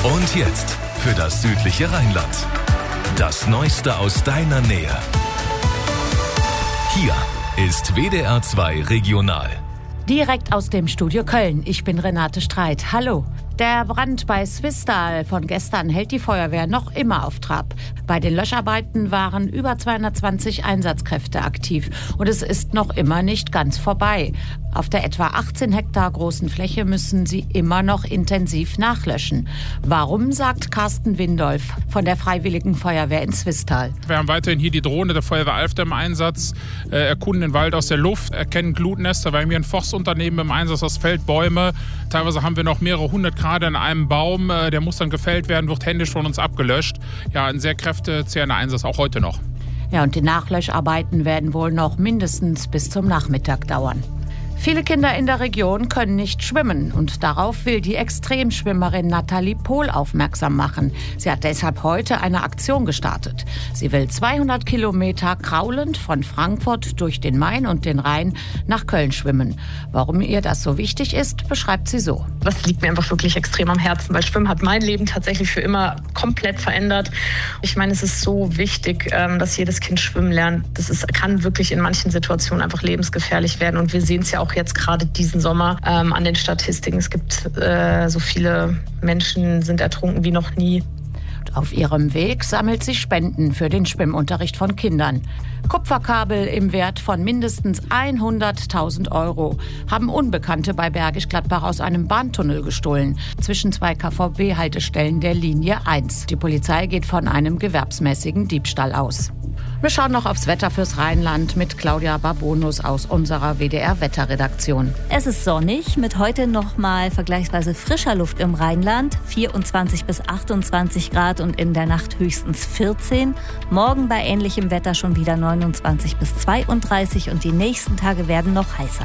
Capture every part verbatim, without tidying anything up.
Und jetzt für das südliche Rheinland. Das Neueste aus deiner Nähe. Hier ist W D R zwei Regional. Direkt aus dem Studio Köln. Ich bin Renate Streit. Hallo. Der Brand bei Swisttal von gestern hält die Feuerwehr noch immer auf Trab. Bei den Löscharbeiten waren über zweihundertzwanzig Einsatzkräfte aktiv und es ist noch immer nicht ganz vorbei. Auf der etwa achtzehn Hektar großen Fläche müssen sie immer noch intensiv nachlöschen. Warum, sagt Carsten Windolf von der Freiwilligen Feuerwehr in Swisttal. Wir haben weiterhin hier die Drohne der Feuerwehr Alfter im Einsatz, äh, erkunden den Wald aus der Luft, erkennen Glutnester. Wir haben hier ein Forstunternehmen im Einsatz, das fällt Bäume. Teilweise haben wir noch mehrere hundert Grad an einem Baum, äh, der muss dann gefällt werden, wird händisch von uns abgelöscht. Ja, ein sehr kräftezehrender Einsatz, auch heute noch. Ja, und die Nachlöscharbeiten werden wohl noch mindestens bis zum Nachmittag dauern. Viele Kinder in der Region können nicht schwimmen und darauf will die Extremschwimmerin Nathalie Pohl aufmerksam machen. Sie hat deshalb heute eine Aktion gestartet. Sie will zweihundert Kilometer kraulend von Frankfurt durch den Main und den Rhein nach Köln schwimmen. Warum ihr das so wichtig ist, beschreibt sie so. Das liegt mir einfach wirklich extrem am Herzen, weil Schwimmen hat mein Leben tatsächlich für immer komplett verändert. Ich meine, es ist so wichtig, dass jedes Kind schwimmen lernt. Das ist, kann wirklich in manchen Situationen einfach lebensgefährlich werden und wir sehen es ja auch jetzt gerade diesen Sommer ähm, an den Statistiken. Es gibt äh, so viele Menschen, sind ertrunken wie noch nie. Auf ihrem Weg sammelt sie Spenden für den Schwimmunterricht von Kindern. Kupferkabel im Wert von mindestens hunderttausend Euro haben Unbekannte bei Bergisch Gladbach aus einem Bahntunnel gestohlen, zwischen zwei K V B-Haltestellen der Linie eins. Die Polizei geht von einem gewerbsmäßigen Diebstahl aus. Wir schauen noch aufs Wetter fürs Rheinland mit Claudia Barbonus aus unserer W D R-Wetterredaktion. Es ist sonnig, mit heute noch mal vergleichsweise frischer Luft im Rheinland, vierundzwanzig bis achtundzwanzig Grad und in der Nacht höchstens vierzehn. Morgen bei ähnlichem Wetter schon wieder neunundzwanzig bis zweiunddreißig und die nächsten Tage werden noch heißer.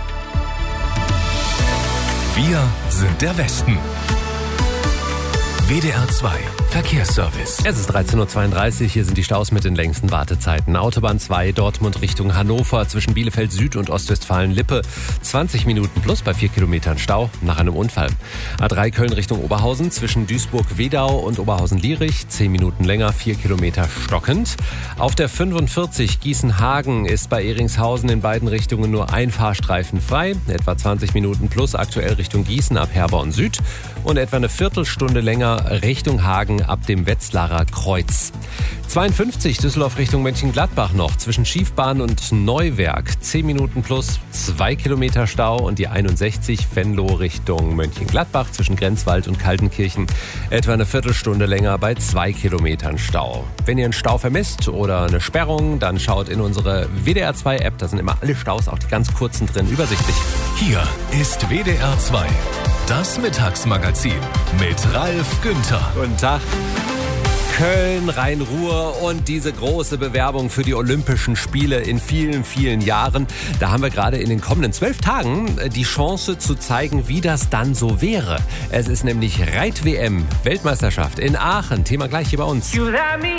Wir sind der Westen. W D R zwei Verkehrsservice. Es ist dreizehn Uhr zweiunddreißig, hier sind die Staus mit den längsten Wartezeiten. Autobahn zwei Dortmund Richtung Hannover zwischen Bielefeld Süd und Ostwestfalen-Lippe. zwanzig Minuten plus bei vier Kilometern Stau nach einem Unfall. A drei Köln Richtung Oberhausen zwischen Duisburg-Wedau und Oberhausen-Lierich. zehn Minuten länger, vier Kilometer stockend. Auf der fünfundvierzig Gießen-Hagen ist bei Ehringshausen in beiden Richtungen nur ein Fahrstreifen frei. Etwa zwanzig Minuten plus aktuell Richtung Gießen ab Herborn Süd. Und etwa eine Viertelstunde länger Richtung Hagen ab dem Wetzlarer Kreuz. zweiundfünfzig Düsseldorf Richtung Mönchengladbach noch zwischen Schiefbahn und Neuwerk. zehn Minuten plus zwei Kilometer Stau und die einundsechzig Venlo Richtung Mönchengladbach zwischen Grenzwald und Kaltenkirchen. Etwa eine Viertelstunde länger bei zwei Kilometern Stau. Wenn ihr einen Stau vermisst oder eine Sperrung, dann schaut in unsere W D R zwei App. Da sind immer alle Staus, auch die ganz kurzen drin, übersichtlich. Hier ist W D R zwei. Das Mittagsmagazin mit Ralf Günther. Guten Tag. Köln, Rhein-Ruhr und diese große Bewerbung für die Olympischen Spiele in vielen, vielen Jahren. Da haben wir gerade in den kommenden zwölf Tagen die Chance zu zeigen, wie das dann so wäre. Es ist nämlich Reit-W M, Weltmeisterschaft in Aachen. Thema gleich hier bei uns. You let me